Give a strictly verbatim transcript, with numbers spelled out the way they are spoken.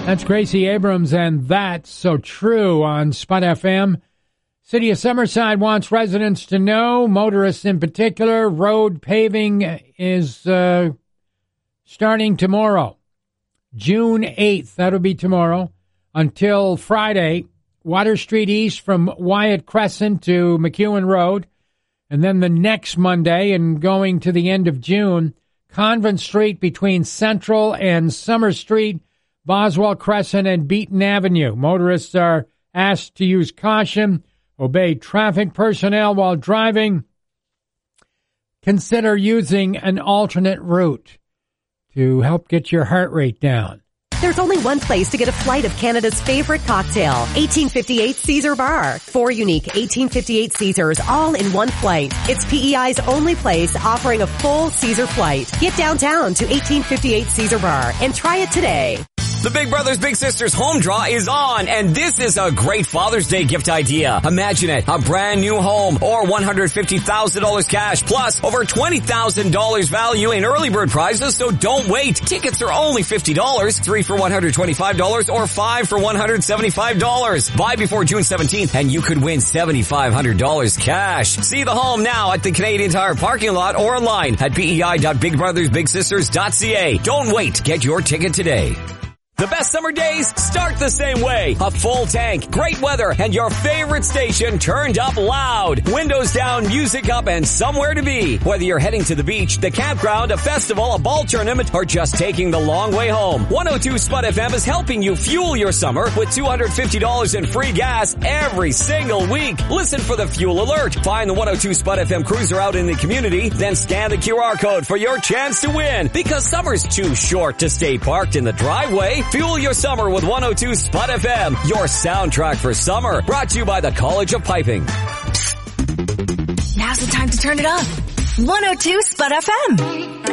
That's Gracie Abrams, and That's So True on Spot F M. City of Summerside wants residents to know, motorists in particular, road paving is uh, starting tomorrow, June eighth. That'll be tomorrow until Friday. Water Street East from Wyatt Crescent to McEwen Road. And then the next Monday, and going to the end of June, Convent Street between Central and Summer Street, Boswell Crescent, and Beaton Avenue. Motorists are asked to use caution, obey traffic personnel while driving. Consider using an alternate route to help get your heart rate down. There's only one place to get a flight of Canada's favorite cocktail, eighteen fifty-eight Caesar Bar. Four unique eighteen fifty-eight Caesars all in one flight. It's P E I's only place offering a full Caesar flight. Get downtown to eighteen fifty-eight Caesar Bar and try it today. The Big Brothers Big Sisters home draw is on, and this is a great Father's Day gift idea. Imagine it, a brand new home or one hundred fifty thousand dollars cash plus over twenty thousand dollars value in early bird prizes, so don't wait. Tickets are only fifty dollars, three for one hundred twenty-five dollars or five for one hundred seventy-five dollars. Buy before June seventeenth and you could win seven thousand five hundred dollars cash. See the home now at the Canadian Tire parking lot or online at p e i dot big brothers big sisters dot c a. Don't wait. Get your ticket today. The best summer days start the same way. A full tank, great weather, and your favorite station turned up loud. Windows down, music up, and somewhere to be. Whether you're heading to the beach, the campground, a festival, a ball tournament, or just taking the long way home, one oh two Spot F M is helping you fuel your summer with two hundred fifty dollars in free gas every single week. Listen for the fuel alert. Find the one oh two Spot F M cruiser out in the community, then scan the Q R code for your chance to win. Because summer's too short to stay parked in the driveway. Fuel your summer with one oh two Spot F M, your soundtrack for summer. Brought to you by the College of Piping. Now's the time to turn it up. one oh two Spot F M.